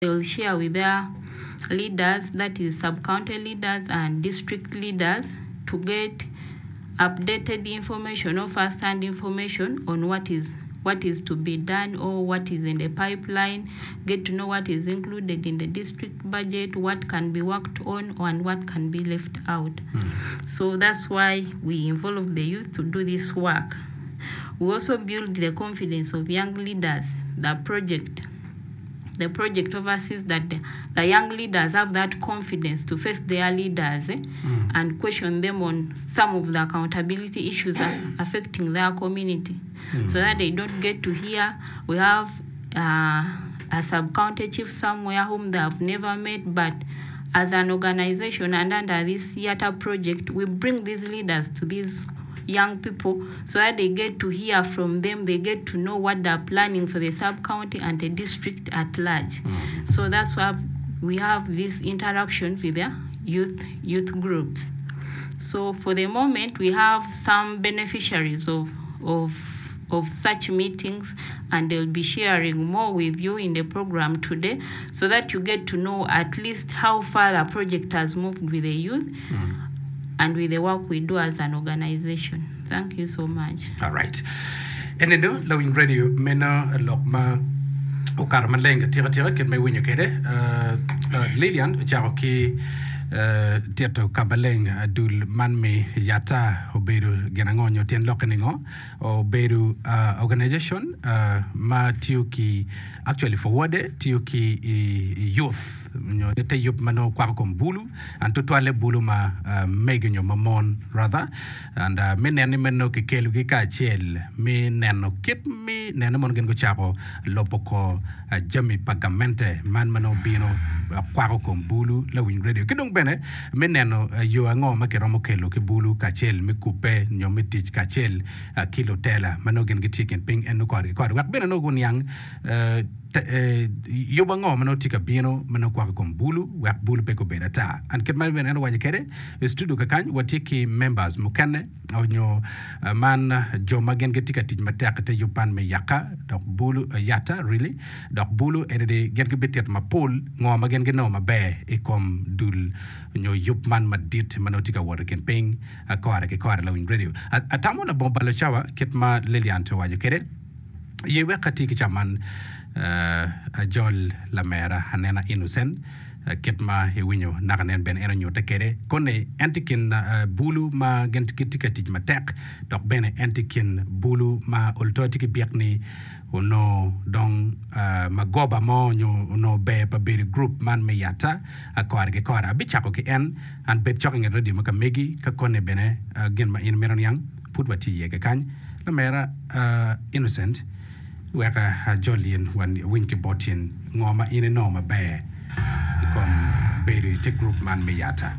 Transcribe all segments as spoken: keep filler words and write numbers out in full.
they'll share with their leaders, that is sub-county leaders and district leaders, to get updated information or first-hand information on what is what is to be done or what is in the pipeline, get to know what is included in the district budget, what can be worked on, and what can be left out. Mm. So that's why we involve the youth to do this work. We also build the confidence of young leaders. The project The project oversees that the, the young leaders have that confidence to face their leaders eh, mm. and question them on some of the accountability issues affecting their community, mm. so that they don't get to hear we have uh, a sub-county chief somewhere whom they have never met, but as an organization and under this YATA project, we bring these leaders to these young people so that they get to hear from them, they get to know what they're planning for the sub-county and the district at large. Mm. So that's why we have this interaction with the youth youth groups. So for the moment, we have some beneficiaries of of of such meetings, and they'll be sharing more with you in the program today so that you get to know at least how far the project has moved with the youth. Mm. and with the work we do as an organization. Thank you so much. All right. And then, Lowing Radio, Mena, Lokma, Okarmalenga, Tira Tira, get my winner, Lilian, Jaroki, Tieto Kabaleng, Dul Manme Yata, Oberu Ganangonyo, Tien Lokaningo, or Beru organization, Ma Tiuki, actually forwarded, Tiuki youth. Nyo te yup mano kwa kom bulu and to toile bulu ma uh, megenyo mamon rather and uh, me nene meno ke kelu ki ka chel me neno kip me nene mon gen go chapo lopoko uh, jami pagamente man mano bino uh, kwa kom bulu Lowing Radio kidong bene me neno uh, yo ngo ma ke romo kelu ke bulu ka chel me coupe nyo me tich ka chel uh, kilo tela mano gen gitiken ping enu kwa kwa wak bene no gunyang uh, yo bango mano tika bino mano kwa kom bulu wak bulu peko berata and ket mal benen wanya kere studio kakan watiki members mukane au nyo uh, man jo magen getika tij matek te yupan me yaka dok bulu uh, yata really dok bulu ede gen ge betet ma pol ngo magen ge no ma be e kom dul nyo yup man madit mano tika water ken ping akore ke kore Lowing Radio atamo na bombalo chawa ket ma Lilian to wanya kere ye wakati ki chaman Uh, a jol la mera hanena innocent uh, ketma he winyo nakanen ben eno nyota kere kone antikin uh, bulu ma gent kitikati ma tek dok ben antikin bulu ma oltoti biakni ono dong uh, magoba mo nyo no be pa beri group man me yata akwar ge kora bichako ke en and bet choking radio maka megi ka kone bene uh, gen ma in meron yang putwati ye kan la mera uh, innocent weka Jolien wan winki botin ngoma ine noma be kom beri te group man me yata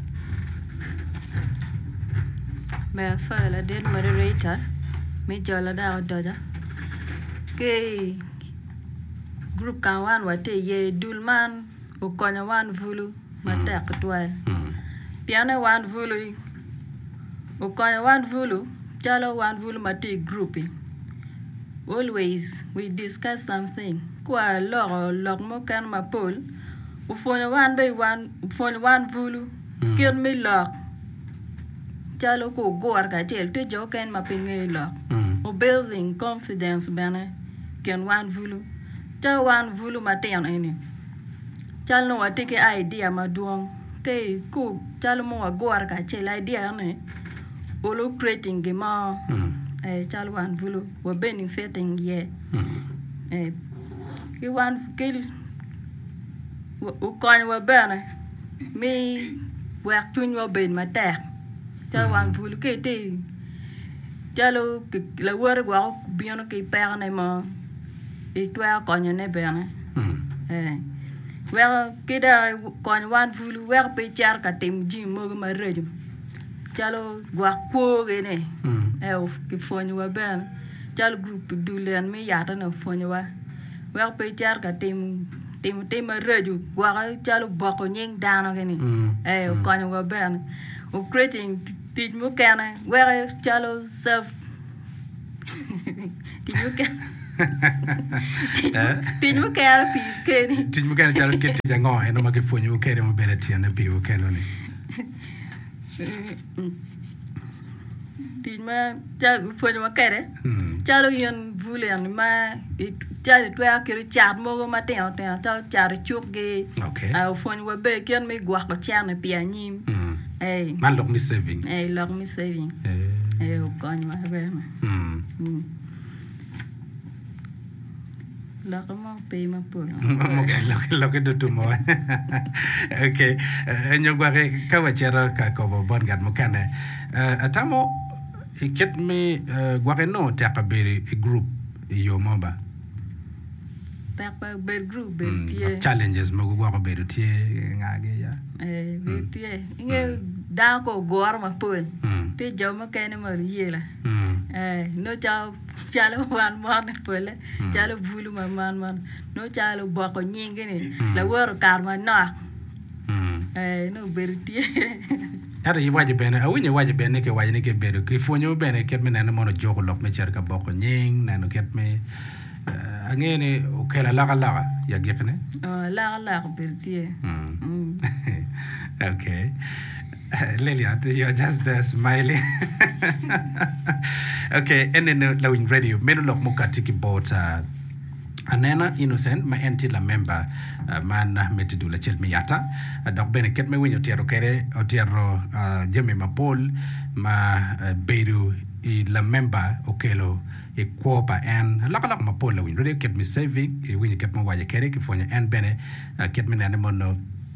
me fala del moderator me jola da doja ke group kan wan wate ye dulman o konya wan vulu mata katwal piano wan vulu o konya wan vulu jalo wan vulu mate grouping. Always we discuss something. Kwa loro lok mo kan ma pol. Ufonyo wan bay wan ufonyo wan vulu. Kir mi lok. Chalo ko gor ka tel te jo kan ma pinge lok. O building confidence bana ken wan vulu. Cha wan vulu ma ten ene. Chalo no atike idea ma duong. Ke ku chalo mo gor ka tel idea ne. Olo creating ge ma. Eh, chalwan vulu wa benefiting ye eh ki wan kil u kon wa bana me wa tun wa ben matek chalwan vulu ke te chalo la wor wa biano ke perne ma e twa kon ne bana eh wa ke da kon wan vulu wa pe char ka tem ji mo ma reju chalo gwa ko gene eh of ki fonyo wa ben chal group dulen me yata na fonyo wa wa pe char ka tem tem tem reju gwa chalo boko nyeng dano gene eh ko nyo wa ben o creating teach mo kana wa chalo self teach mo kana Tin mo kaya pi keni. Tin mo kaya chalo kiti jango eno magifunyo ukere mo bere tiane pi ukeno ni. Tin ma chalo funyo mo kere. Chalo yon vule yan ma chalo twa kiri chat mo go matin oten chalo charo chup ge. Okay. Au funyo wa be kian me gwa ko chane pi anyim. Eh. Man lock me saving. Eh lock me saving. Eh. Eh o konyo ma be ma. Hmm. Lock mo pay ma po. Okay, lock lock do to mo. Okay. Enyo gwa ke ka wachero ka ko bon gad mo kane. Atamo iket me gwa ke no ta ka be group yo momba. Ta pa be group be tie. Challenges mo gwa ko be tie ngage ya. Eh be tie. Inge da ko gor ma po. Te jo mo kene mo yela. Eh no chao chalo wan mon pole chalo vulu ma man man no chalo boko nyingi ni la woro karma no eh no berti ara yi waje bene awinye waje bene ke waje ne ke bere ke fonyo bene ke mena ne mono jogo lok me cher ka boko nying na no ket me angene o kela la la ya gekne oh la la berti okay Lilian, you're just there smiling. Okay, and then uh, Lawin Radio, Menulok Mukatiki bought uh, Anena Innocent, my anti la member, uh, man metidula chel miyata. Uh, Dok bene ket me winyo tiaro kere, o tiaro uh, jeme ma pol, ma uh, beru i la member okelo e kuopa en laka laka ma pol Lawin Radio, ket me saving, e winyo ket me waje kere, kifonye en bene, uh, ket me nane mono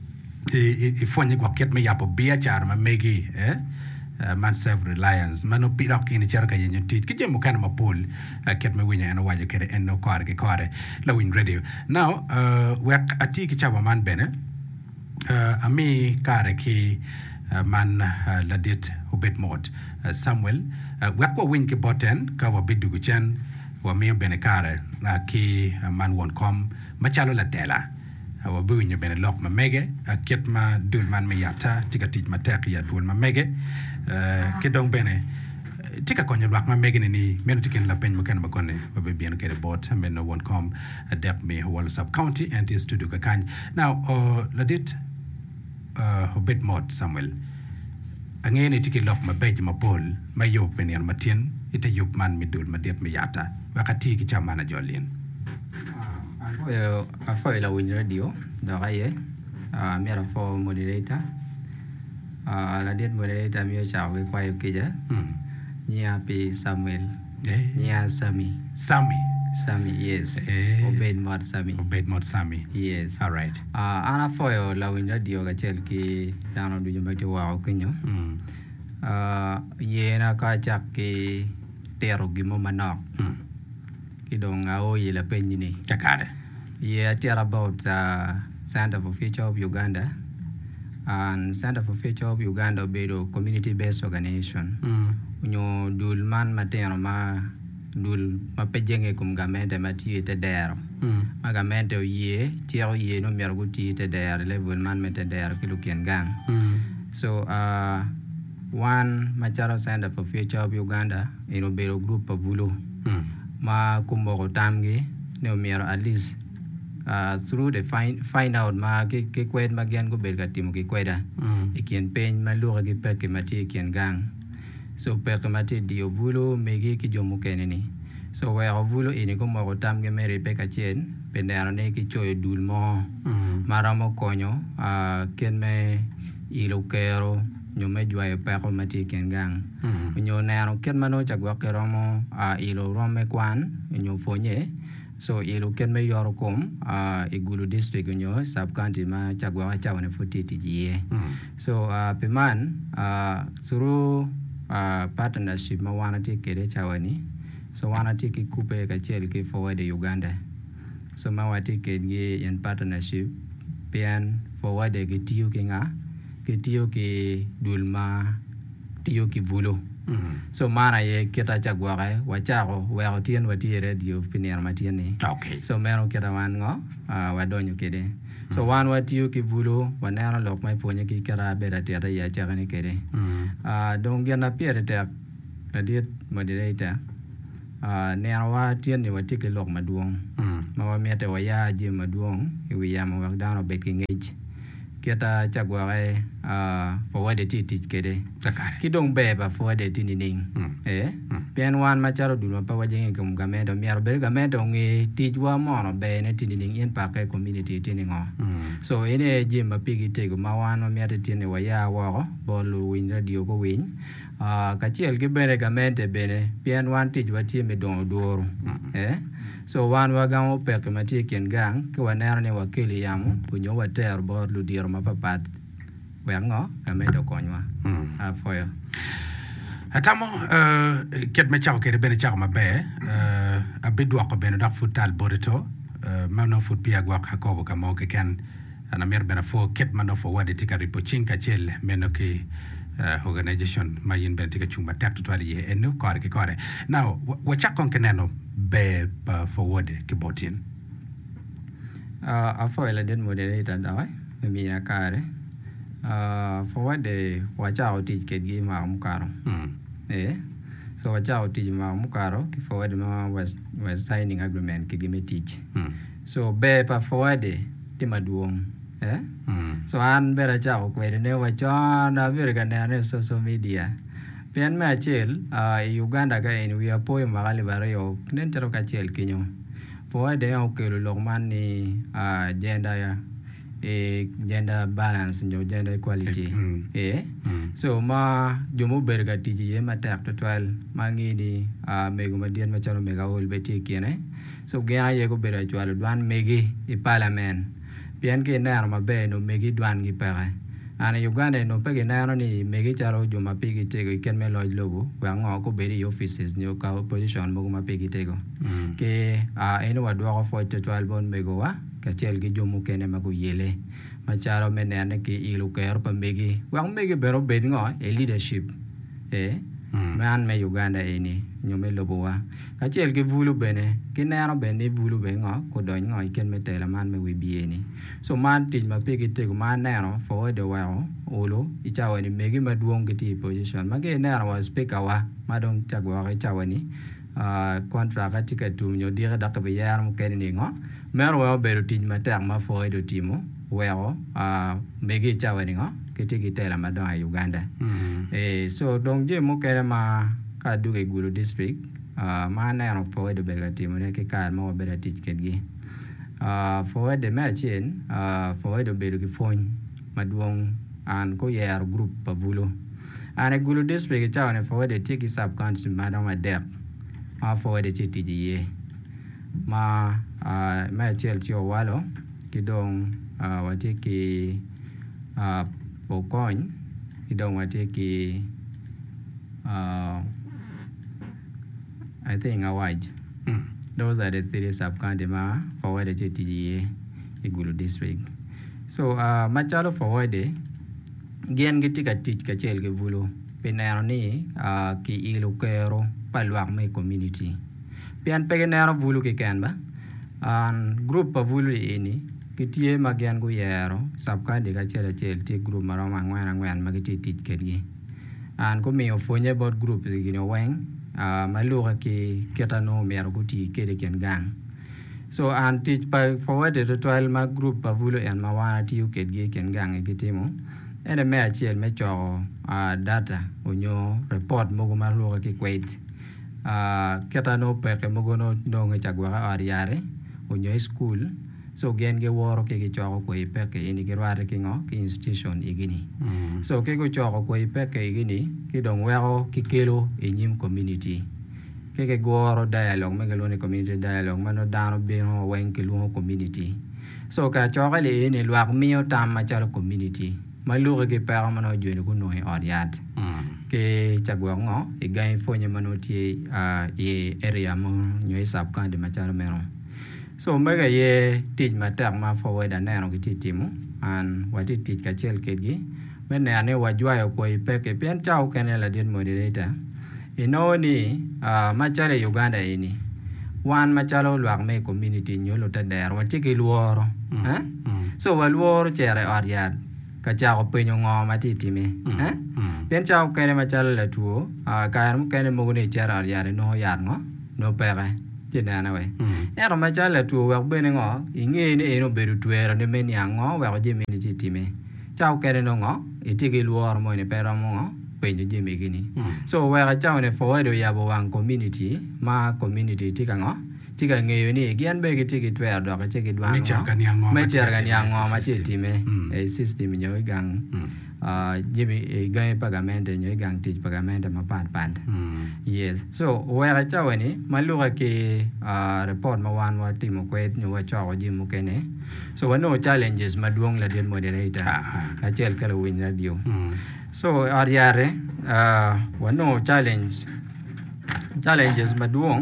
i fonye kwa ket me yapo bia char ma megi eh uh, man self reliance mano pidok ini char ka yenyo tit kije mo kana mapol uh, ket me winya ana waje kere enno kore ke kore Lawin Radio now uh, wek ati ki chaba man bene uh, ami kare ki uh, man uh, ladit ubet mod uh, Samuel uh, wek wa win ki boten ka wa bidu chen wa mi bene kare uh, ki uh, man won kom machalo la tela wa buinyo bene lok ma mege ket ma dul man me yata tika tit ma tek ya dul ma mege ke dong bene tika konyo lok ma mege ni men tiken la pen mo kan ma konne wa be bien ke bot men no won kom adep me wal sub county and is studio ka kan now uh, ladit uh, bit mod Samuel angene tiki lok ma beji ma pol ma yo pen yan matien ite yup man mi dul ma dep me yata wakati ki chamana jolien Well, I follow Lawin Radio, the Raye, uh, Mera for moderator. Uh, I did moderator, me shall be quiet kija. Nia P. Samuel. Nia Sammy. Sammy. Sammy, yes. Obeyed mod Sammy. Obeyed mod Sammy. Yes. All right. Uh, Anna follow Lawin Radio, Gachelki, down on the Jamaica Wow, Kenyo. Uh, Yena Kachaki, Tero Gimo Manok. Kidong ao yela penjini. Kakare. Yeah, tell about uh, Center for Future of Uganda. And Center for Future of Uganda be a community-based organization. Unyo dul man mateno ma dul ma pejenge kum gamente mati te dero. Ma gamente o ye, tiao ye no merguti te dero level man mete dero kilukian gang. So uh one Macharo Center for Future of Uganda in a group of Vulu. Ma kumboko tamgi ne umero at least uh, through the find find out ma ke ke kwed magian go belga timo ke kweda e kien pen ma lura ke pe ke mati kien gang so pe ke mati dio vulo megi ki jomo keneni so we vulo ini ko mo tamge mere pe ka chen pendaro ne ki choyo dul mo maramo konyo uh, ken me ilo kero nyo me jwa e pe ko mati kien gang nyo nano ken mano chagwa keromo a ilo rome kwan nyo fonye so ilo ken me yoro kom a igulu district nyo sub county ma chagwa cha wane futi tijie so uh, peman uh, through uh, partnership ma wana ti kede chawani so wana ti ki kupe ka chel ki forward Uganda so ma wati kede in partnership pian forward ki tiyo ki nga ki tiyo ki dulma tiyo ki vulo Mm-hmm. So mana ye kita chagwa kai wachako we otien wati radio pinier matieni. Okay. So mero kita wan ngo uh, wadonyo kede. So mm-hmm. wan wati yo kibulo wanero lok mai fonye ki kera beda tiara ya chagani kede. Mm-hmm. Uh, dong gena piere te na diet moderator. neno wa tien ni wati ke lok maduong ma wa miete wa ya ji maduong i wi ya ma wak dano bet ki ngej kita chagware forward ti ti kede ki dong be ba forward ti ni ning eh pian wan ma charo du pa wa jeng kum gamendo miar be gamendo ngi ti wa mo no be ne ti ni ning in pa ke community ti ni ngo so ene ji ma pigi te go ma wan ma miete ti ni wa ya wa bo lu win radio go win Uh, kachiel ki bere gamente bene pian wan tij watie me dongo doro eh so wan wagamo pek matie ken gang ke wanero ne wakili yamu kunyo water bor lu diero mapapat wengo gamente konywa mm. a foyo atamo uh, ket me chao kere bene chao mabe uh, abidwa ko bene dak futal borito uh, mano fut pia gwa hakobo kama ke ken ana mer bene fo ket mano fo wadi tika ripo chinka chel meno ki Uh, organization ma yin ben tika chuma tak to ali enu kore ke kore now wacha kon keneno be uh, forward ke botin uh, afo ele den moderator dawai mi na kare uh, forward de wacha outage ke gi ma mukaro mm. eh so wacha outage ma mukaro ki forward ma was was signing agreement ke gi me teach mm. so be pa forward de maduong eh mm. so an bera cha ko kwere ne wa cha na bera ga ne social media pian ma chel a Uganda ga en wi apo ma gali bare yo nen tero ka chel kinyo fo de o ke lo man ni a gender ya e gender balance no gender equality mm. eh mm. so ma jomo bera ga tiji ye ma tak to twelve ma ngi ni a me go ma dien ma charo me ga hol beti kene so ga ye go bera chwalo dwan megi e parliament pian ke na ma be no megi dwan gi pere ana Uganda no pe ke na no ni megi charo jo ma pe ki te go ken me lo logo wa ngo ko be ri offices ni ka position mo ma pe ki te go mm. ke a eno wa do fo te twelve bon me go wa ka chel gi jo mo ken ma go yele ma charo me ne ne ki ilu ke ro pa megi wa megi be ro be ngo e leadership eh mm. man me Uganda eni nyome lobo wa ka chel gi vulu bene ki na no be ni vulu be ngo ko do ngo ken me te la man me wi bi ni so man tij ma pe ki te ko man na no fo de wa olo i chawa ni megi maduong ki ti position ma ke na wa speaker wa ma dong chagwa ga chawa ni a contract ka tika tu nyo dire da ka be yar mo ken ni ngo mer wa be ro tij ma tak ma fo do timo wa a megi chawa ni ngo ki ti ki te la ma do Uganda mm. eh so dong je mo ke ma ka du ke Gulu district uh, ma na no fo de be ga timo ne ke ka mo be da tij ke gi uh, for the machine uh, for the beru ki phone maduong an ko yer group pavulo an Gulu district cha ne for the take sub county madam adep a for the tiji ma uh, ma chel tio walo kidong uh, wati ki uh, pokon kidong wati ki uh, I think a wide mm. those are the three sub-county ma forward to T G A Gulu district. So uh machalo forward gen giti ka teach ka chel ke vulu penero ni uh ki ilu kero palwak me community. Pian pegenero vulu ke kan ba an group pa vulu ini kitie magian go yero sub-county ka chel chel ti group maro mangwan angwan magiti teach ke gi. An ko mi ofonye bot group gino weng Uh, maluka ki kita no mero guti kere ken gang so an teach pa forward to twelve ma group pa vulo en ma wana ti u ket gi ken gang e kitimo ene me achiel me cho uh, data onyo report mogo maluka ki kwait uh, kita no pe ke mogo no no nge chagwa ariare onyo school so gen ge woro ke gi cho ko ipe ke ini ki rware ki ngo ki institution igini mm. so ke go cho ko ipe ke igini ki dong wero ki kelo e nyim community ke ke goro dialogue me ke lo ni community dialogue mano dano be no wen ke lo community so ka cho ka le ni lwa mi o tam ma cha community ma lu ke pa mano jo ni ku no e oriat mm. ke chagwa ngo e ga info nya mano ti a e area mo nyo sub kan de ma cha mero so mega ye tij matak ma forward aneno ki titimo an wati tij ka chel kedgi mene ane wajwayo ko ipeke pian chao kene la din moderator ino ni uh, machare Uganda ini wan machalo luak me community nyolo ta der wati ki luoro mm. ha mm. so wa luoro chere ariad ka chao penyo ngo matitime mm. ha mm. pian chao kene machalo la tuo uh, kaer mu kene mogone chere ariad no yar ngo no pere tina na we era ma chala tu wa bene ngo inge ne no beru tuera ne men ya ngo wa je men ji time chao kere no ngo itigi luor mo ne pera mo pe je je me gini so wa ga chao ne forward ya bo wan community ma community tika ngo tika nge ni gian be ki tiki tuera do ka tiki dwan me cher kan ya ngo me cher kan ya ngo ma ji time e system nyo gang uh jimi gai pagamento nyo gang tich pagamento ma pat pat yes so wera chawe ni maluga ke uh report ma wan wa timo kwet nyo wa chawo jimu kene so wano challenges maduong la den moderator a chel kala win radio so ariare uh wano challenge challenges maduong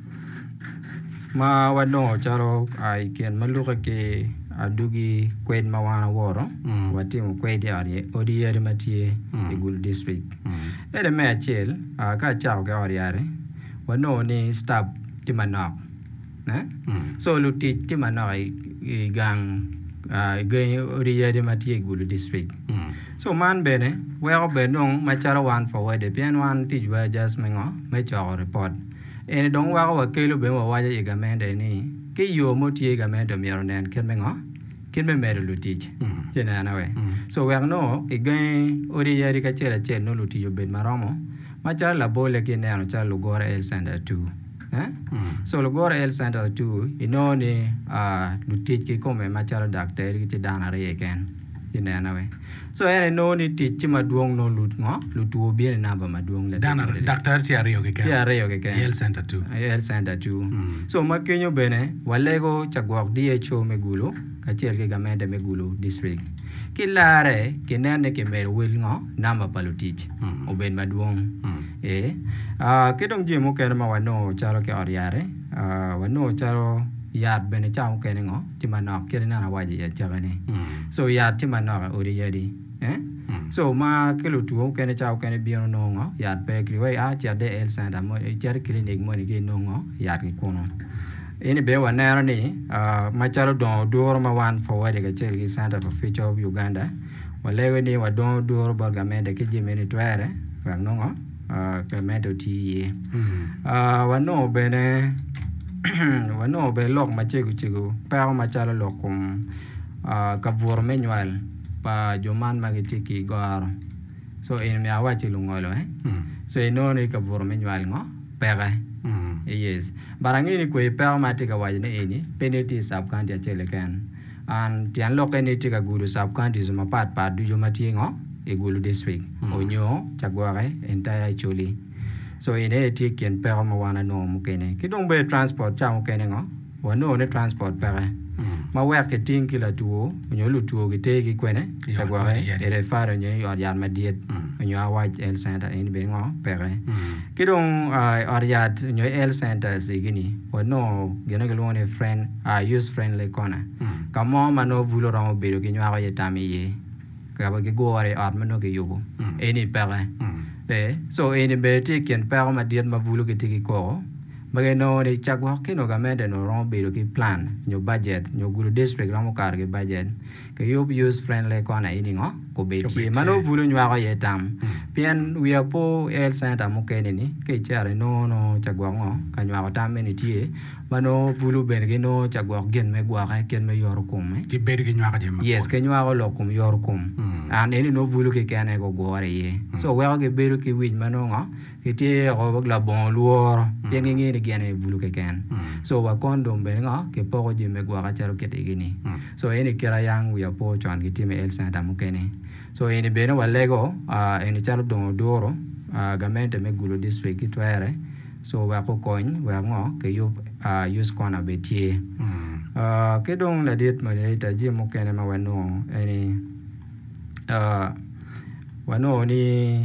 ma wano charo ai ken maluga ke adugi kwed mawana woro watimu kwed yari odi yari matie igul district ere me achel ka chao ga yari wano ni stab timanok na so luti timanok i gang gang odi yari matie igul district so man bene wero benong machara wan forward pian wan tijwa just mengo me chao report ene dong wa wa kelo be wa waja igamende ni ke yo motie gamende mironen ken mengo kin me mere lutich tena na we so we no again ori yari ka chela chel no lutiyo ben maromo ma cha la bole ke ne no cha lugora el center two eh so lugora el center two ino ni a lutich ke come ma cha doctor ki dana re ken tena na we so ere no ni tich ma duong no lut ngo lutuo bien na ba ma duong le dana doctor ti ario ke ti ario ke el center two el center two so ma kenyo bene walego chagwak D H O megulo kachel ke gamende megulo district kilare kinene ke mer wel ngo namba palutich oben maduong eh ah kedong je mo ken ma wano charo ke oriare ah wano charo yat bene chao ken ngo timanok kirina na waje ya chabane so yat timanok ori yadi eh so ma kelu tuo ken chao ken biono no ngo yat pe kriwe a cha de el sanda mo char clinic mo ni ke no ngo yat ki kono ini be wa nero ni uh, macharo don duro ma wan forward ga chel gi Center for Future of Uganda walewe ni wa don duro borgamende ke jimeni twere wa nongo uh, ke medo ti uh, wa no bene wa no be lok ma chegu chegu pa ma chalo lokum uh, ka vor manual pa joman magitiki goro so in me awachi lungolo eh so ino ni ka vor manual ngo pere yes barangini ko permati ka wajne eni penalty sub county chele kan and tian lokene tika gulu sub county zuma pat pat du joma tingo e gulu district onyo chagware entire choli so ine tiken perma wana no mukene kidong be transport cha mukene ngo wano ne transport pere ma weke tinki la tuo onyo lu tuo gite ki kwene chagware ere faro nyo yor yar madiet onyo awaj el center eni be ngo pere kidong oriat nyo el center sigini wano gena gelone friend a use friendly corner kamo mano vulo ramo bedo ki nyawa yetami ye kaba ke gore art mano ke yugo eni pere eh so eni be tiken pere ma diet ma vulo ki tiki ko mageno ni chagwa kino gamende no ramo bedo ki plan nyo budget nyo guru district ramo kar ke budget ke yup use friendly corner ini ngo ko be ti mano vulo nyawa yetam pian we po el center mo kene ni ke chare no no chagwa ngo ka nyawa tam ni tie mano vulo ben ke no chagwa gen me gwa ka ken me yor kum ki be ke nyawa je ma yes ke nyawa lo kum yor kum an eni no vulo ke kane go gore ye so we ke be ke wi mano ngo ke tie go la bon luor pian ngi ni gene vulo ke ken so wa kondom ben ngo ke po je me gwa ka charo ke de gini so eni kira yang we po chan ke time el center mo kene so eni beno walego uh, eni chalo dongo doro uh, gamente me gulo district itwere so wa ko koin wa ngo ke yup uh, use kona betie mm. uh, ke dong la dit ma leta ji mo kene ma wano eni uh, wano ni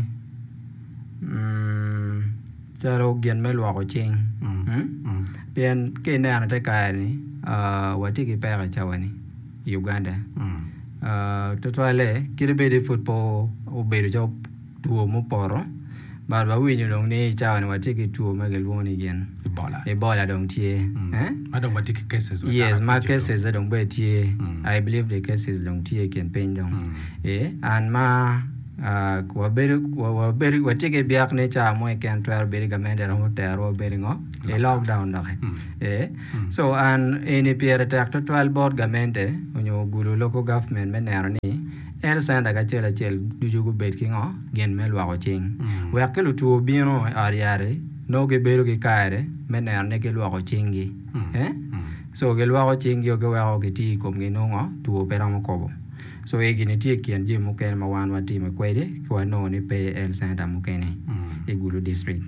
mm, chalo gen me lwa ko ching mm. hmm? mm. Pian ke ne ana te ka ni uh, watiki pera chawani Uganda mm. Uh, totale kiribedi football obedo job tuo mo poro bar ba winyo dong ni chawan watiki tuo magel woni gen ebola ebola dong tie mm. eh madong watiki cases yes ma cases dong be tie mm. I believe the cases dong tie can pain dong mm. eh and ma uh, kwa beri kwa beri kwa tike biak ne cha mo ken twelve beri gamende ro tero beri ngo e lockdown da eh so an any period tak to twelve board gamende onyo gulu local government menero ni el sanda ga chela chel du jugo bet ki ngo gen mel wa ko ching wa ke lu tu bino ariare no ge beru ge kaire menero ne ke lu ko chingi eh so ge lu ko chingi o ge wa ko ti kom ge no ngo tu opera mo ko so e gini tie kian je mo ken ma wan wa ti me kwede ko no ni pe el sanda mo ken e gulu district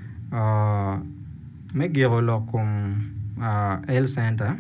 uh me ge lo kom uh el sanda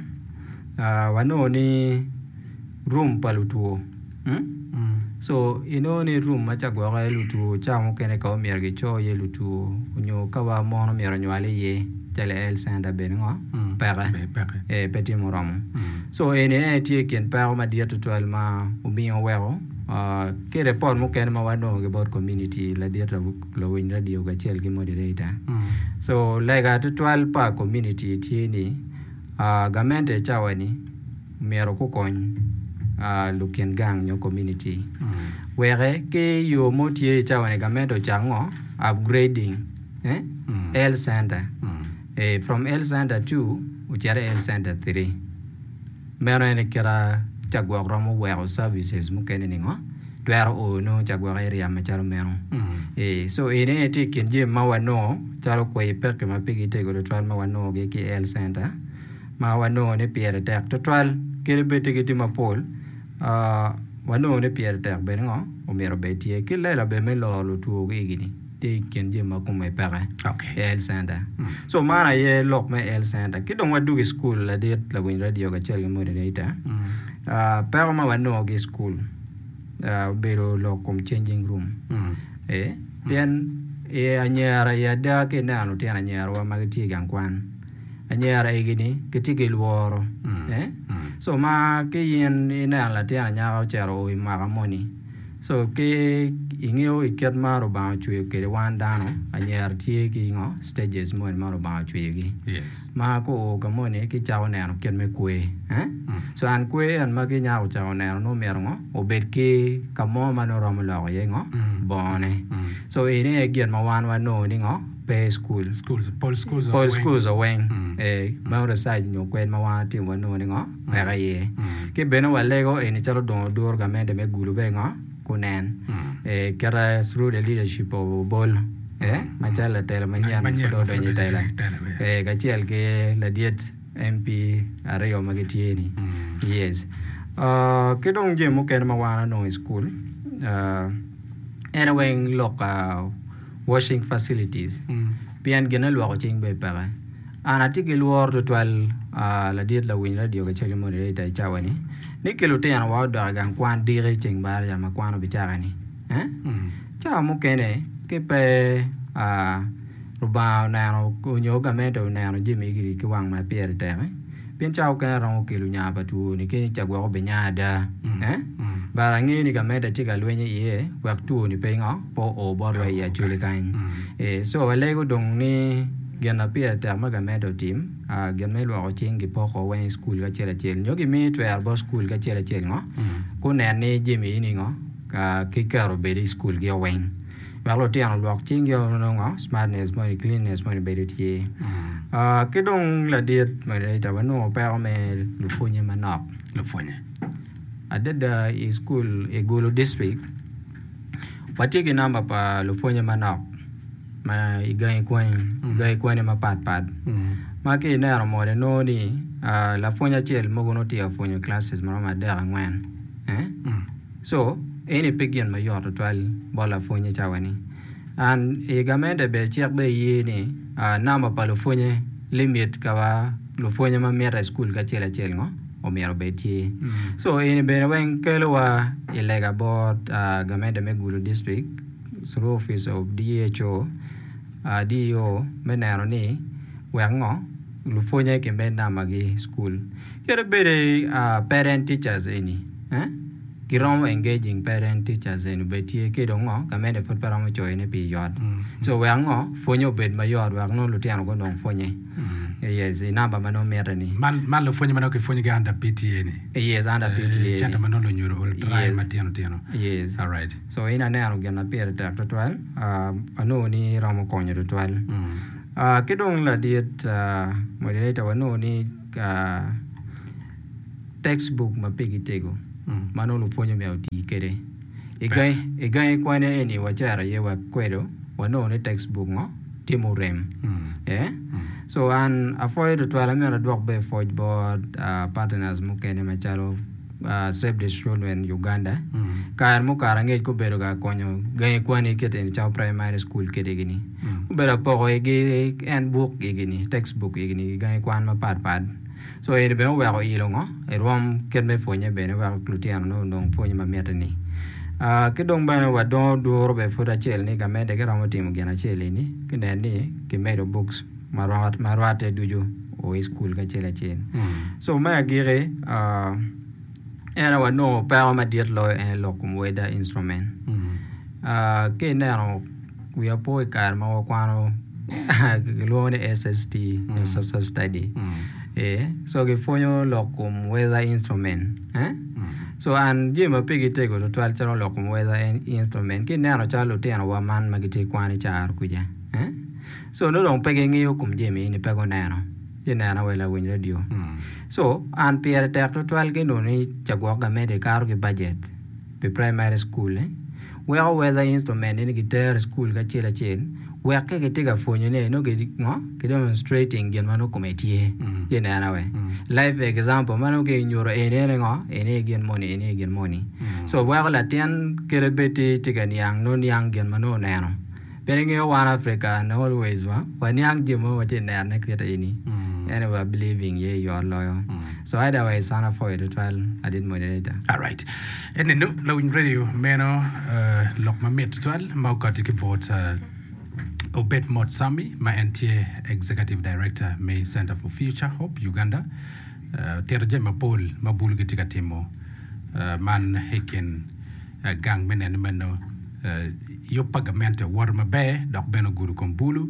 uh wa no ni room palutuo hmm so ino ni room ma cha gwa ga lutu cha mo ken ka o mer ge cho ye lutu nyo ka wa mo no mer nyo ale ye tele el sanda be ngo pere e petit moram so ene tie ken pa ma dia tutual ma umi o wero uh ke report mo ken ma wano ge bot community la dia tra lo win radio ga chel gi moderator so lega tutual pa community tie ni uh gamente chawani mero ko kon uh luken gang nyo community were ke yo mo tie chawani gamento chango upgrading eh el sanda eh from el sanda two uchare el sanda three mero ene kira chagwa romo wero services mo keneni ngo twero o no chagwa area ma charo mero eh so ene eti kenje mawano charo ko ipeke mapigi tego twal mawano ge ki el sanda mawano ne piere tek total kele bete ge timapol ah wano ne piere tek ben ngo o mero betie ke lela be me lo lo tu ge gini te kenje makume pere okay el sanda so mana ye lok me el sanda ki don wadu school la det la win radio ga chel moderator ah pero ma wano ge school ah bero lo kom changing room eh bien e anyara ya da ke na no tiana nyara wa magati gan kwan anyara e gini kitike luoro eh so ma ke yen ina la tiana nyara chero o ma moni so ke ingeo iket maro ba chwe ke wandano anyar tie ki ngo stages mo maro ba chwe gi yes ma ko ka mo ne ki chaw ne no ken me kwe eh so an kwe an ma ki nya o chaw ne no mer ngo o bet ki ka mo ma no ram lo ye ngo bone so ine e gen ma wan wa no ni ngo pe school schools pol schools pol schools away eh ma ora side nyo kwen ma wa ti wa no ni ngo ba ga ye ki beno wa lego e ni chalo don dur ga me de me gulu be ngo kunen eh kara through the leadership of bol eh machala tele manyan do do ni tele eh gachel ke la diet M P areyo magetieni yes uh kedong je mo ken ma wana no school uh anyway local washing facilities pian genal wa ching be para ana tigil wor to twelve uh la diet la win radio gachel mo re ta chawani ni kelo te an wa da gan kwan dire ching bar ya ma kwan bichara ni eh cha mo kene ke pe a ruba na no ko nyo ga me to na no jimi gi ki wang ma pier te eh pin chao ka ro ke lu nya ba tu ni ke cha gwa ko be nya da eh bara ngi ni ga me da ti ga lu ni ye wa tu ni pe ngo po o bo ro ya chu le kan eh so wa le go dong ni gena pier te ma ga me do tim a gen me lo ko ching gi po ko wen school ga chela chel nyo gi mi to ar bo school ga chela chel ngo ko ne ne jimi ni ngo ka ki ka ro be school gi wen wa lo ti an lo ching gi no ngo smartness mo cleanness mo be ti a ke dong la diet ma re ta wa no pa me lu fonye manok lu fonye adeda e school e golo district pati gi namba pa lu fonye manok ma igai kwen igai kwen ma pat pat ma ke na ro mo no ni la fonya chel mo gono ti afonyo classes mo ma da ngwan eh so any pigin ma yor twal bola fonya chawani an e gamende be chek be yi ni na ma pa lo fonya limit ka wa lo fonya ma mera school ka chela chel ngo o mero be ti so any be wen kelo wa ilega board gamende me gulu district through office of D H O a dio menaro ni wengo lu fonya ke benda magi school kere bere a parent teachers any eh kirom engaging parent teachers en betie ke dongo kamede fot paramo choine pi yod so we ango fonyo bed mayor wa no lutiano go non fonye yes inamba mano merani man man lo fonye mano ke fonye ga under P T A ni yes under P T A chanta mano lo nyuro ol try matiano tiano yes all right so ina ne anu gena pere ta to twelve uh anu ni ramo konyo to twelve ah kidong la diet moderator wano ni ka textbook mapigi tego mano lo fonyo me oti kere igai igai kwane eni wachara ye wa kwedo wano ni textbook ngo timurem eh so an avoid to ala mera dwak be forge board partners mukene machalo uh, Save the Children Uganda kar mo karange ko bero ga konyo gai kwane kete ni chao primary school kede gini bero po ege and book gini textbook gini gai kwan ma pat pat so e be wa ko ilongo e rom ket me fonye be ne wa klutiano no no fonye ma metani ah ke dong bana wa do do robe foda chel ni kamede ke ramo timo gena chel ni kene ni ke medo books marwat marwate dujo o school ka chela chen so ma gire ah era wa no pa ma diet lo en lo kum weather instrument ah ke nero we apo kar ma wa kwano lo ne S S T social study eh so ke fonyo lo kum weather instrument eh so an jema pigi tego to twelve charo lo kum weather instrument ke nero chalo teno wa man magite kwani char kuja eh so no dong pege ngiyo kum jemi ni pego neno ye neno wela win radio so an pier tek to twelve ke no ni chagwa ga mede karo ke budget pe primary school eh we weather instrument ni gitar school ka chela chen we ke ke tiga fonyo ne no ke ngo ke demonstrating gen mano committee ye neno we live example mano ke nyoro ene ngo ene gen money ene gen money so we la ten ke rebeti tiga niang no niang gen mano neno Being one Africa and always one when young Jimo what in there next any anyway believing ye you are loyal so either way sana for it twelve I did moderator all right and then low in radio meno uh lock my mate twelve mau got to report uh Obed Motsami my N T A executive director May Center for Future Hope Uganda uh terje mapol mabul gitika timo uh man hikin uh, gang men and meno uh, yo pagamento war mabe dok beno guru kombulu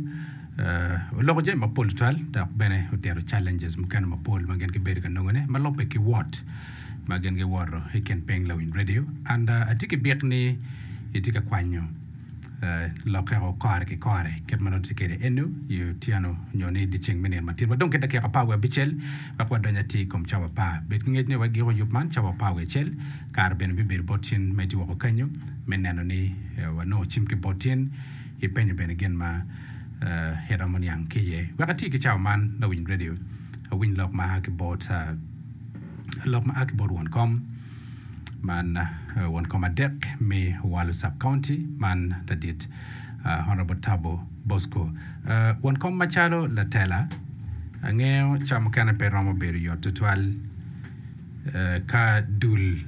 uh logo je mapol twal dok bene hotero challenges mkan mapol magen ke berga nongone malope ki what magen ge waro he can peng low in radio and uh, atike bekni itika kwanyo uh lokero kare ke kare ket manon sikere enu you tiano nyoni dicheng menen matin badon ke take pa we bichel ba kwa donya ti kom chawa pa bet nget ne wagi ro yupman chawa pa we chel kar ben bi ber botin meti wo kanyo menano ni wa no chimke botin e penyo ben again ma uh heramon yang kiye wakati ki chawa man no win radio a win lock ma ha ke bot uh lock ma ak bot one com man uh, one comma deck me Walu sub county man that did uh, honorable Tabo Bosco uh, one comma machalo la tela angeo cham kana pe ramo beru yo tutwal uh, ka dul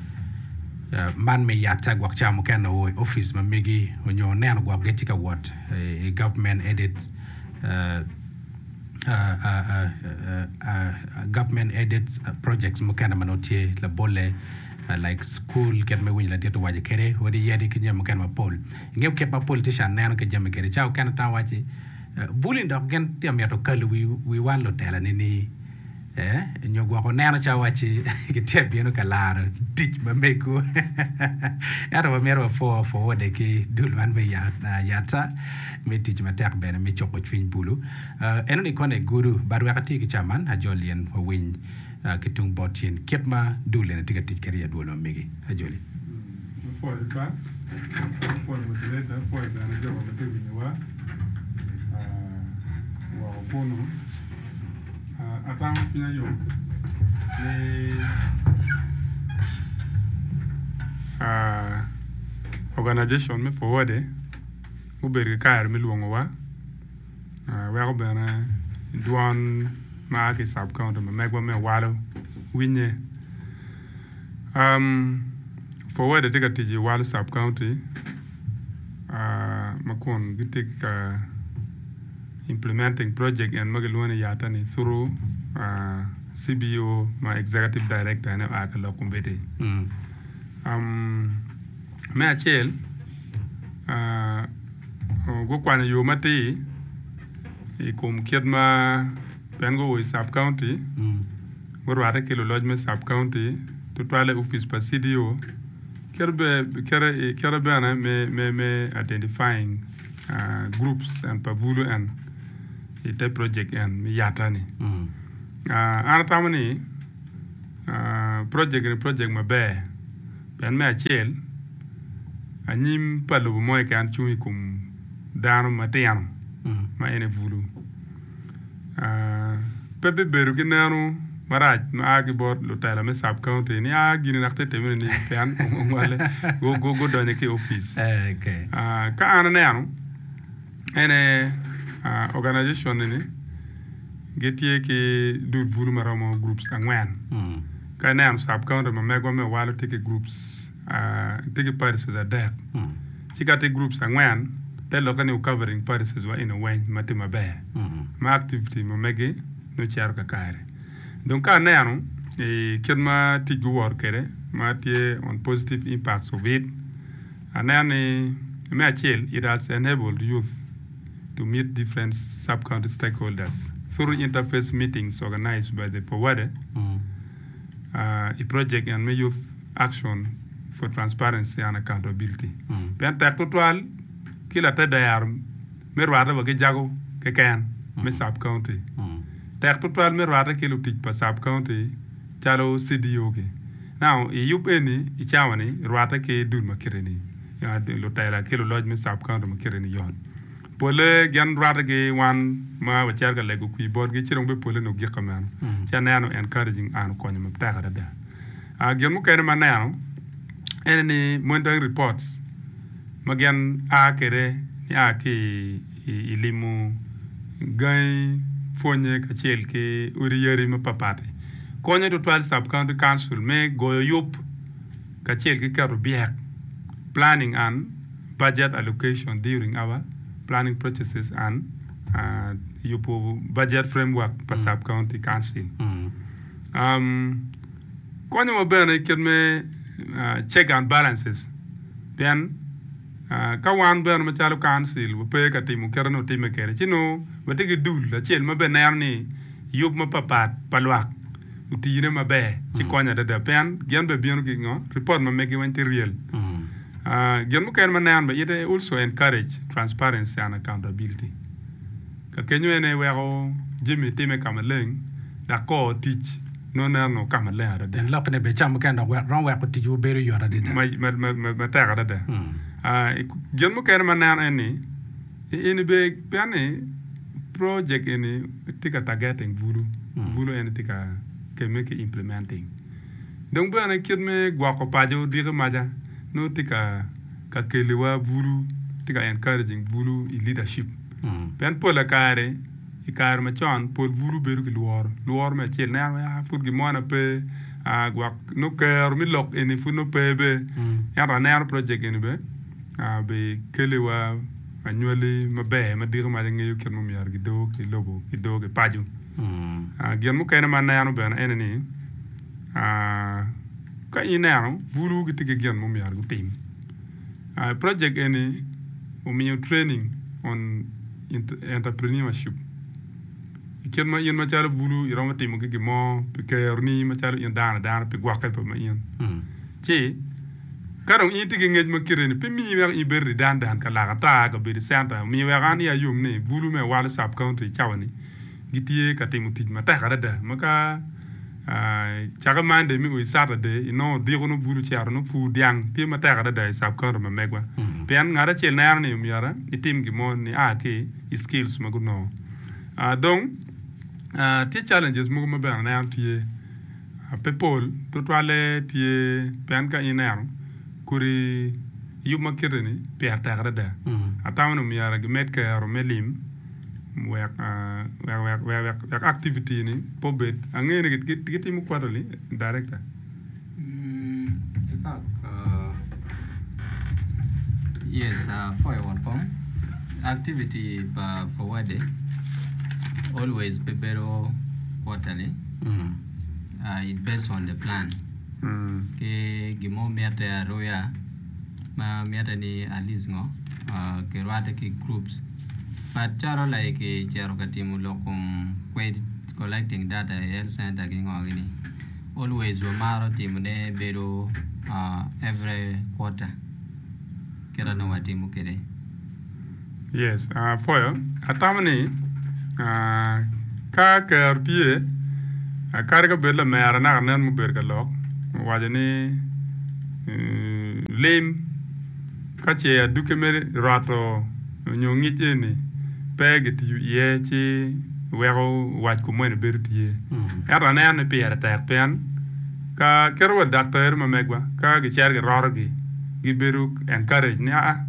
uh, man me yata gwak cham kana o office ma migi onyo nen gwak getika what a uh, government edit uh, uh, uh, uh, uh, uh, government edit uh, projects mo kana manotie la bolle Uh, like school get me win la dieto waje kere wodi yedi ki nyam kan ma pol ngem ket ma politician nan ke jam kere chaw kan ta waje uh, bulin dok gen tiam yato kal wi wi wan lo tela ni ni eh nyogwa ko nan chaw waje ki te bieno kala dich ma meko aro ma mero fo fo wode ki dul man me ya yata me dich ma tak ben me choko fin bulu uh, enoni kone guru bar wakati ki chaman ha jolien ho win Uh, kitung botin ketma dule na tiga tikeri ya duolo migi ajoli for the back for the moderator for the manager of the team wa uh wa opono uh atang pina yo le uh organization me forward uberi kaar me luongo wa uh wa ko bana duan ma ke sub county ma megwa me walo winye um forward the ticket to walo sub county uh makon gitik uh, implementing project and magalwana yata ni through uh C B O my executive director and akalo kumbete mm. um me achel uh go kwana yo mati e kom kiedma pengo we sub county mm go wata kilo lodge sub county to twale office presidio kerbe kere kerbe ana me me me identifying uh, groups and pavulu and ite project and me yatani mm uh ana tamani uh project ni project mabe ben me achel anyim palo moy kan chui kum dano matiano mm ma ene vulu uh pepe beru kinano maraj ma agi bot lo tala me sub county ni agi ni nakte temene ni kan ngwale go go go donye ke office eh okay uh ka ana nano ene uh, organization ni getie ke do vulu maramo groups angwan mm ka nano sub county ma mego me walo take groups uh take parties that there mm chikate groups angwan te lo kan covering parties wa in a way matima be mm ma activity ma mege no char ka kare donc ka nano e kirma tigu wor kere ma tie on positive impacts of it anani me achel it has enabled youth to meet different sub county stakeholders through interface meetings organized by the forwarder mm uh a project and me youth action for transparency and accountability mm ben tak total kila ta dayar me rwada ba ke jago ke kan me sub county mm tak total me rwada ke lu tik pa sub county chalo C D O ke now e yup eni i chawani rwada ke dun ma kireni ya de lo tayla ke lo lodge me sub county ma kireni yon pole gan rwada ke wan ma wa char ka lego ku board ke chirong be pole no gi kaman chana no encouraging an ko ni ma ta ga da a gen mu kayna manano eni monitoring reports magan a kere ya ke ilimu gai fonye ka chel ke uri yeri ma papate konye to twelve sub county council me go yup ka chel ke karu biak planning and budget allocation during our planning processes and uh, yupo budget framework pa mm. sub county council mm um konye mo bene kirme uh, check and balances then uh, ka wan ben ma chalo council wo pe ka timu kerno time kere chino batigi dul la chel ma ben yarni yub ma papat palwak utire ma be ci konya da da pen gen be bienu ki ngo report ma megi wan real mm uh, gen mu ken ma nan ba ite also encourage transparency and accountability ka kenyo ene wero jimi time kamaleng da ko teach no na no kamaleng da den lokne be cham kan da wa ron wa ko tiju beru yora de ma ma ma ma ta ga da mm ah gen mu ken ma nan ene ene be piane project ene tika targeting vulu mm. vulu ene tika ke make implementing donc ba na kit me gwa ko pajo dire maja no tika ka kelewa vulu tika encouraging vulu in leadership mm pen pola kare i kar ma chon pol vulu beru ki luor luor me chel na ya fut gi mona pe a gwa no ker mi lok ene fu no pe be mm ya ra na project ene be a be kelewa annually mabe ma dire ma ngi ken mo miar gi do ki lobo ki do ki paju mm a gen mu kayna man na ben ene ni a ka ina vulu gi tike gen mo miar gu team a project ene o mi training on entrepreneurship ken ma yen ma chala vulu ira ma team gi mo pe kerni ma chala yen dana dana pe gwa ka pe ma yen mm ci karong inti gi ngej ma kireni pe mi wer i berri dan dan ka la ta ga be santa mi wer an ya yum ne vulu me wal sub county chawani gitie ka timu tij ma ta ga da maka ai chaga mande mi o saturday no di no vulu chiar no fu diang ti ma ta ga da sub county ma megwa pen ngara chel na yar ne mi yara itim gi mon ni a ke skills ma go no a donc a ti challenges mo ma ba na ti a people to toile ti pen ka iner kuri yuma kireni per tagra da atawno mi yara met ka yaro melim wek wek wek wek activity ni pobet angene git git mu quarterly director in fact uh, yes uh, for one com activity uh, forward always pebero quarterly mm uh, it based on the plan ke gimo mete roya ma mete ni alisngo ke rwate ki groups but charo like charo katimu lokum kwed collecting data health center ki ngogini always romaro timune bedo uh, every quarter kera no watimu kede. Yes, uh, for atamani uh, ka kerpie uh, karga bedla mera na nan mu berga lok wajani uh, lem kache aduke mer rato nyongi ni peg ti ye chi wero wat ko mo bertie era na ne pere ta pen ka kerwa doctor ma megwa ka gi cher gi rorgi gi beru encourage ni a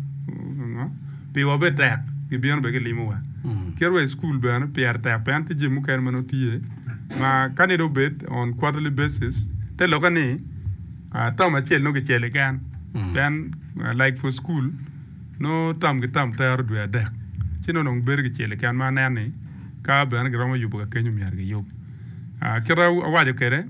pi wo betek gi bion be gi limuwa kerwa school ban pere ta pen ti jimu ker mano tie ma kanido bet on quarterly basis te lokani a to ma chel no gi chele kan pen like for school no tam gi tam ter du adek chino no ber gi chele kan ma nani ka ban gi romo yubu ka kenyu miar gi yub a kera wajo kere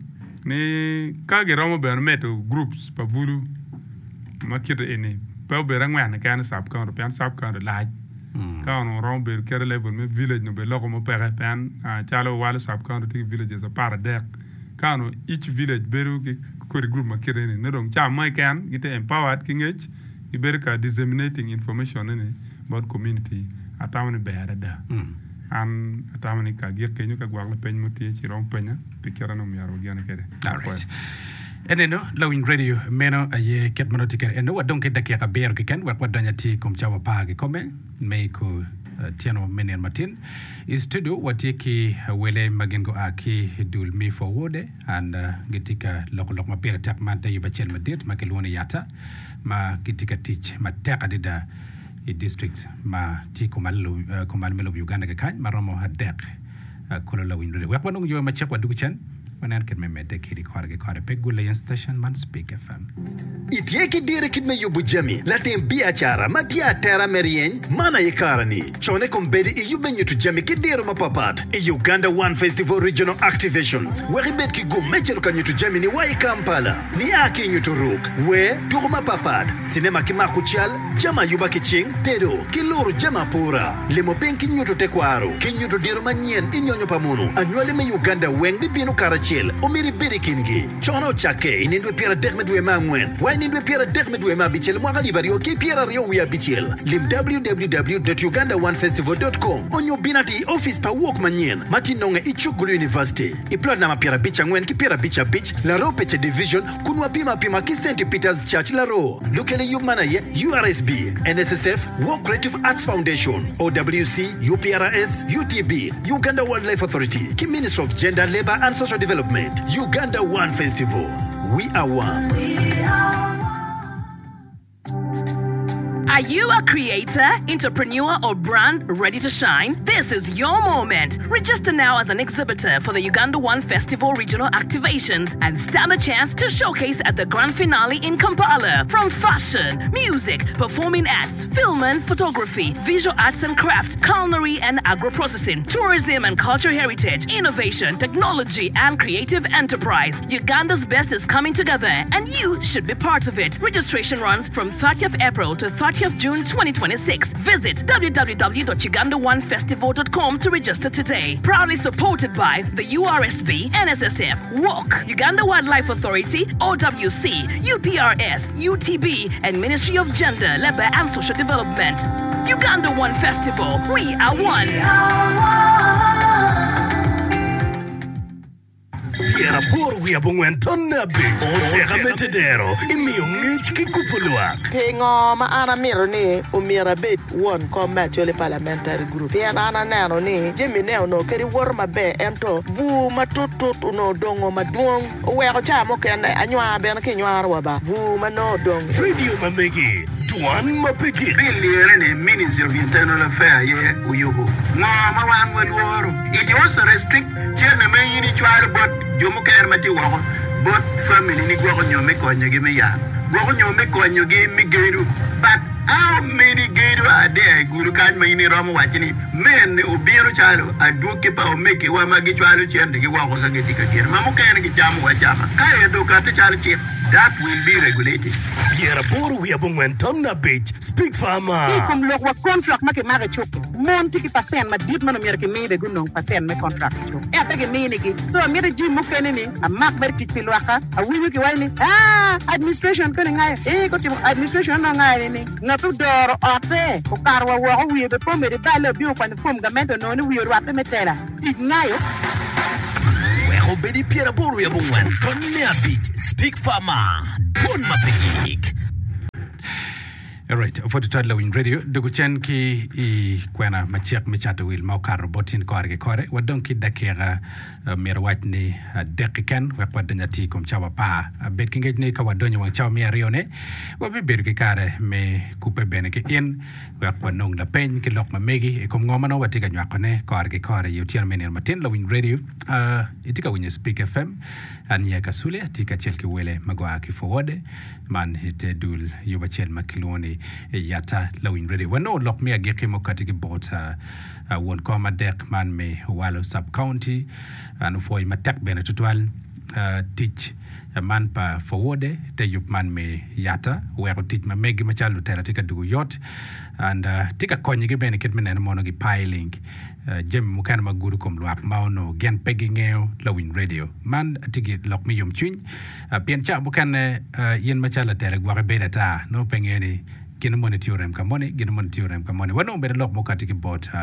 ni ka gi romo ban meto groups pa vulu ma kito ene pa be rangwa na kan sab kan pen sab kan la ka no romo ber kere level me village no be loko mo pere pen a chalo wala sab kan ti villages a para dek ka no each village beru gi ko group ma kire ne no dong cha mai kan gite empowered ki ngech gi ber ka disseminating information ne about community atamani behara da an atamani ka gir kenyu ka gwagla pen muti ci rom penya pikira no miaro gana kede. All right. Eneno lawing radio meno aye ket mono tiker eno wa donke dakia ka ber ki ken wa danya ti kom chawa pa ki komme me ko tiano menen matin is studio watiki wele magengo aki dul mi forward and gitika loko loko mapira tak manta yubachel madit makelwoni yata ma gitika teach mataka dida i district ma ti komalu komalmelo Uganda ka kan maromo hadek kololo winre wa kwanu yo ma chekwa dukuchen wanan ken memede kiri kwarge kware pegule yan station man speak F M itieki dire kidme yubu jami latin biachara matia terra merien mana yekarani chone kombedi i yubenyu tu jami kidiro mapapat i Uganda One Festival Regional Activations wari bet ki gum mechelu kanyu tu jami ni wai Kampala ni aki nyutu ruk we turu mapapat sinema kimaku chal jama yuba kiching tedo kiluru jama pura limo penki nyutu tekwaru kinyutu diro manyen inyonyo pamunu anywale me Uganda weng bibinu karachi omiri birikingi chono chake inindwe piera dekmedwe mangwen wa inindwe piera dekmedwe ma bichel mwagali bari oki piera rio ya bichel lim w w w dot uganda one festival dot com onyo binati office pa walk manyen mati nonge ichugulu university iplot na mapiera bicha ngwen ki piera bicha beach la ro peche division kunwa pima pima ki Saint Peter's Church la ro lukele yumana ye U R S B N S S F World Creative Arts Foundation O W C U P R S U T B Uganda Wildlife Authority ki Ministry of Gender Labor and Social Development Uganda One Festival. We are one. We are Are you a creator, entrepreneur, or brand ready to shine? This is your moment. Register now as an exhibitor for the Uganda One Festival Regional Activations and stand a chance to showcase at the grand finale in Kampala. From fashion, music, performing arts, film and photography, visual arts and crafts, culinary and agro-processing, tourism and cultural heritage, innovation, technology, and creative enterprise. Uganda's best is coming together, and you should be part of it. Registration runs from thirtieth April to thirtieth June twenty twenty-six. Visit w w w dot uganda one festival dot com to register today. Proudly supported by the U R S B, N S S F, W O C, Uganda Wildlife Authority, O W C, U P R S, U T B, and Ministry of Gender, Labor and Social Development. Uganda One Festival. We are one. We are one. Yera por we abungwen tonna be otega metedero imiyo ngich kikupulwa pengo ma ana miro ni umira bet won ko matchole parliamentary group ya ana nano ni jemi ne no keri wor ma be ento bu matutut no dongo maduong we ko chamo ken anywa ben ke nywar wa ba bu ma no dong radio mamegi tuan mapeki billion ne Ministry of Internal Affairs ye uyugo na ma wan wor it also restrict chairman yini chwar but jomo ker mati wo but family ni gwo nyome ko nyege me ya go nyome konyo gi migeru. But how many geru are there? Guru kan maini romo wachini men obiero chalo aduke pa omeke wa magi chalo chende gi wa ko sage dikagira. Mamu ken gi jamu wa jama. Ka edo ka te chalo chip. That will be regulated. Yera boru we abungwen tonna beach. Speak farmer. Ikom lok wa contract make mare choke. Mon tiki pasen ma dit man mer ke me de gunong pasen me contract choke. E apege me ni gi. So mere ji mo kene ni a mak ber ki pilwaka a wi wi ki wai ni. Ah administration ko ngai. E ko tim administration no ngai ni. Ngatu doro ote. Ko karwa wo wi be po mere dalo bi o kwa ni fom gamento no ni wi ro ate metela. Tik ngayo. Obedi Piera Boru ya bungwan Tonne beach. Speak farmer. Bon mapik. Alright, for the Toddler Wing Radio, Duguchen ki i kwena machiak michato wil maukar botin korge kore, wadonki dakera mirawat ni dekiken, wakwa danyati kum chawa pa, bedkingej ni kawa donyo wang chawa mi arione, wabi berki kare me kupe bene ki in, wakwa nong la pen ki lok mamegi, e kum ngomano watika nywakone korge kore yutian menir matin la Wing Radio, uh, itika winye Speak F M, anya kasule, tika chelki wele magwa ki forward, man hite dul yuba chel makiloni yata la Wing Radio. Wano lok me ageki mo katiki bota uh, won koma dek man me walo sub county anu foi matek bene tutwal uh, teach a man pa forward te yup man me yata wero teach ma megi ma chalu tera tika dugu yot and uh, tika konyi gi bene kit menen mono gi piling uh, jem mukana maguru kom luak maono gen pegi ngeo la Wing Radio man tiki lok mi yum chwin uh, pien cha bukan uh, yen ma chala tera gware bene ta no pengeni gina mone tiorem ka mone gina mone tiorem ka mone wano bere lok mo katiki bot uh,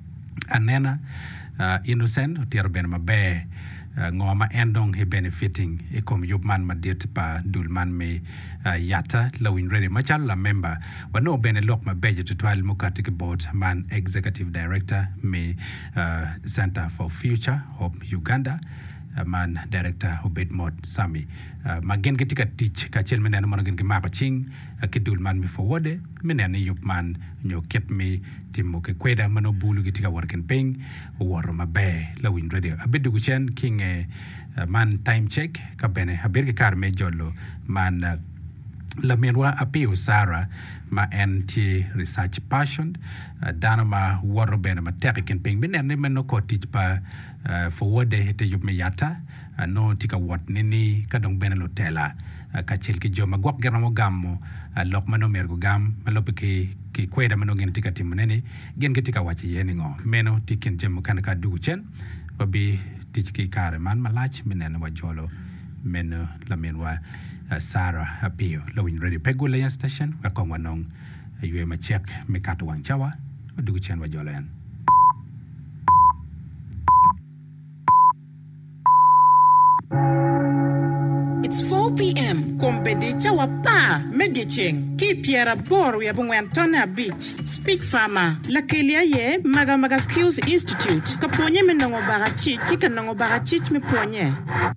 anena uh, innocent tiar ben ma be uh, ngoma endong he benefiting e kom yub man ma dit pa dul man me uh, yata la Wing Radio ma chal la member wano bene lok ma beje tutwal mo katiki bot man executive director me uh, Center for Future Hope Uganda uh, man director Obed Mot Sami uh, magen ketika teach ka chel menen mo gen ki mako ching uh, kidul man mi forward menen yup man nyo ket mi timo ke kweda mano bulu ketika working ping woro mabe la Wing Radio abedu chen king uh, man time check ka bene haber ke kar me jollo man uh, la menwa apio Sara ma anti research passion uh, dana ma woro bene ma tekin ping menen ne meno ko teach pa uh, forward te yup me yata uh, no tika wat nini kadong bene lo tela uh, ka chel ki joma gwak geramo gammo uh, lok mano mergo gam malope ki ki kweda mano gen tika timonene gen ke tika wachi yeni ngo meno tiken jemo kan ka dugu chen babi tich ki kare man malach menen wa jolo meno la menwa uh, Sarah apio la Wing Radio pegula yan station wa kong wanong uh, yue ma check me kato wang chawa dugu chen wa jolo yan. It's four p.m. Kombedi chawa pa medicheng ki Piera Boru ya bungwen Tonne Beach. Speak farmer. La kelia ye maga maga skills institute. Kaponye menongo barachi kika nongo barachi me ponye.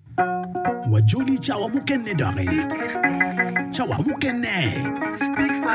Wajuli chawa mukene dare. Chawa mukene.